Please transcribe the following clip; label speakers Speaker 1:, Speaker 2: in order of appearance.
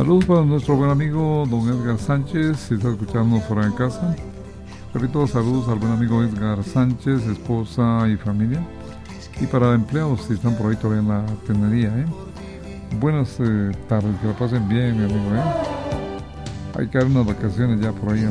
Speaker 1: Saludos para nuestro buen amigo don Edgar Sánchez, si está escuchando fuera de casa. Repito, saludos al buen amigo Edgar Sánchez, esposa y familia. Y para empleados, si están por ahí todavía en la tenería, Buenas tardes, que la pasen bien, mi amigo, Hay que dar unas vacaciones ya por ahí.